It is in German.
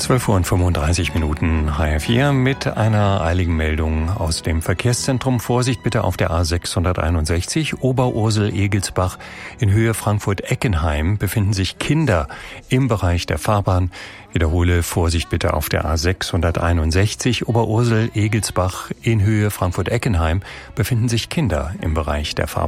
12:35 HR4 mit einer eiligen Meldung aus dem Verkehrszentrum. Vorsicht bitte auf der A661 Oberursel-Egelsbach in Höhe Frankfurt-Eckenheim befinden sich Kinder im Bereich der Fahrbahn. Wiederhole, Vorsicht bitte auf der A661 Oberursel-Egelsbach in Höhe Frankfurt-Eckenheim befinden sich Kinder im Bereich der Fahrbahn.